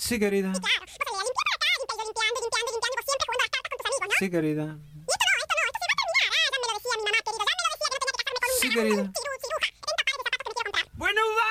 Sí, querida. Sí, claro. Vos salís a limpiar por acá, limpiando, y vos siempre jugando a las cartas con tus amigos, ¿no? Sí, querida. Y esto no se va a terminar. Ah, ya me lo decía mi mamá, querida. Ya me lo decía que no tenía que casarme con un Sí, vagabundo, querida. un ciruja. 70 pares de zapatos que me quiero comprar. Bueno,